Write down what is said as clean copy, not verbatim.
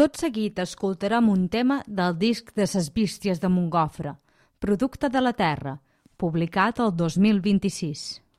Tot seguit escoltarem un tema del disc de Ses Bísties de Montgofre, Producte de la Terra, publicat el 2026.